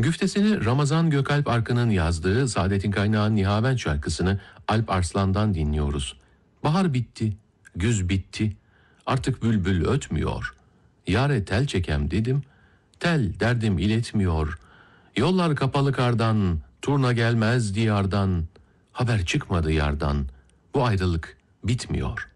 Güftesini Ramazan Gökalp Arkın'ın yazdığı Saadet'in Kaynağı Nihavent şarkısını Alp Arslan'dan dinliyoruz. Bahar bitti, güz bitti, artık bülbül ötmüyor. Yare tel çekem dedim, tel derdim iletmiyor. Yollar kapalı kardan, turna gelmez diyardan, haber çıkmadı yardan, bu ayrılık bitmiyor.''